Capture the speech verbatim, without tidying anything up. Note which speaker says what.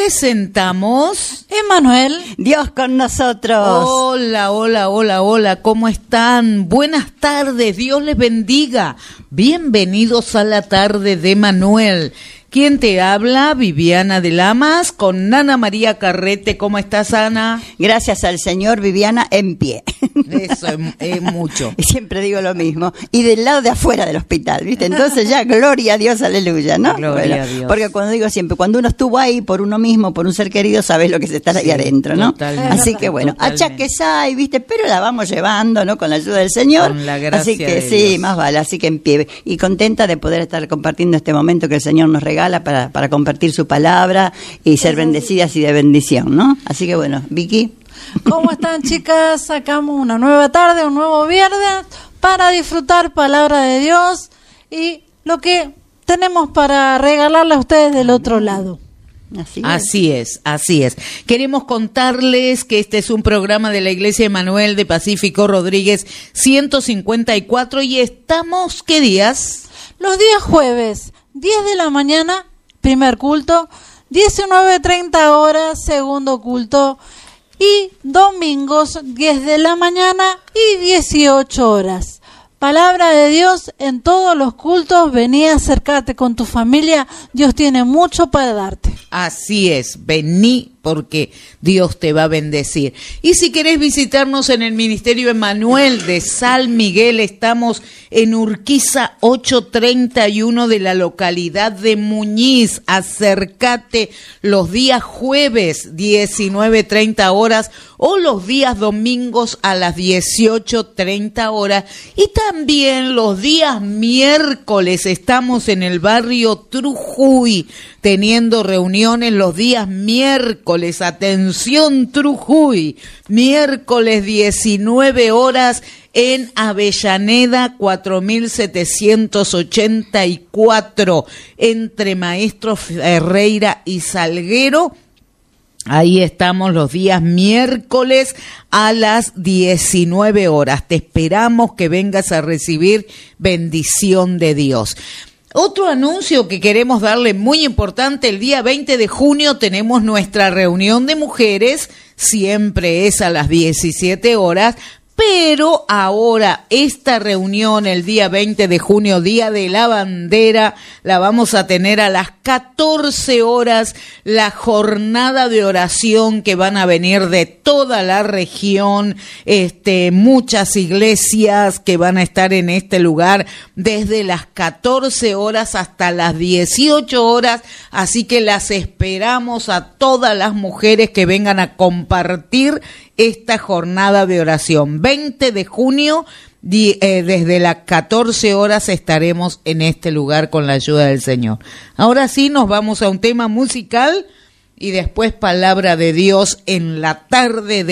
Speaker 1: presentamos
Speaker 2: Emmanuel,
Speaker 3: Dios con nosotros.
Speaker 1: Hola, hola, hola, hola, ¿cómo están? Buenas tardes, Dios les bendiga. Bienvenidos a la tarde de Manuel. ¿Quién te habla? Viviana de Lamas con Ana María Carrete. ¿Cómo estás, Ana?
Speaker 3: Gracias al Señor, Viviana, en pie.
Speaker 1: Eso es, es mucho.
Speaker 3: Siempre digo lo mismo. Y del lado de afuera del hospital, ¿viste? Entonces ya, gloria a Dios, aleluya, ¿no?
Speaker 1: Gloria
Speaker 3: bueno,
Speaker 1: a Dios.
Speaker 3: Porque cuando digo siempre, cuando uno estuvo ahí por uno mismo, por un ser querido, sabes lo que se está ahí sí, adentro, ¿no?
Speaker 1: Totalmente.
Speaker 3: Así que bueno, achaques hay, ¿viste? Pero la vamos llevando, ¿no? Con la ayuda del Señor.
Speaker 1: Con la gracia
Speaker 3: Así que
Speaker 1: de
Speaker 3: sí,
Speaker 1: Dios.
Speaker 3: más vale, así que en pie. Y contenta de poder estar compartiendo este momento que el Señor nos regala para, para compartir su palabra y ser bendecidas y de bendición, ¿no? Así que bueno, Vicky.
Speaker 2: ¿Cómo están, chicas? Sacamos una nueva tarde, un nuevo viernes para disfrutar palabra de Dios y lo que tenemos para regalarle a ustedes del otro lado.
Speaker 3: Así es.
Speaker 1: Así es, así es. Queremos contarles que este es un programa de la Iglesia Emanuel de Pacífico Rodríguez ciento cincuenta y cuatro y estamos, ¿qué días?
Speaker 2: Los días jueves, diez de la mañana, primer culto, diecinueve treinta horas, segundo culto, y domingos, diez de la mañana y dieciocho horas. Palabra de Dios en todos los cultos, vení a acercarte con tu familia, Dios tiene mucho para darte.
Speaker 1: Así es, vení porque Dios te va a bendecir. Y si querés visitarnos en el Ministerio Emanuel de San Miguel, estamos en Urquiza ochocientos treinta y uno de la localidad de Muñiz. Acércate los días jueves, diecinueve treinta horas, o los días domingos a las dieciocho treinta horas. Y también los días miércoles estamos en el barrio Trujuy, teniendo reuniones los días miércoles. Atención, Trujuy, miércoles diecinueve horas en Avellaneda cuatro mil setecientos ochenta y cuatro, entre Maestro Ferreira y Salguero. Ahí estamos los días miércoles a las diecinueve horas. Te esperamos que vengas a recibir bendición de Dios. Otro anuncio que queremos darle muy importante, el día veinte de junio tenemos nuestra reunión de mujeres, siempre es a las diecisiete horas, pero ahora esta reunión el día veinte de junio, Día de la Bandera, la vamos a tener a las catorce horas, la jornada de oración que van a venir de toda la región, este, muchas iglesias que van a estar en este lugar desde las catorce horas hasta las dieciocho horas, así que las esperamos a todas las mujeres que vengan a compartir esta jornada de oración. veinte de junio, di, eh, desde las catorce horas estaremos en este lugar con la ayuda del Señor. Ahora sí, nos vamos a un tema musical y después palabra de Dios en la tarde de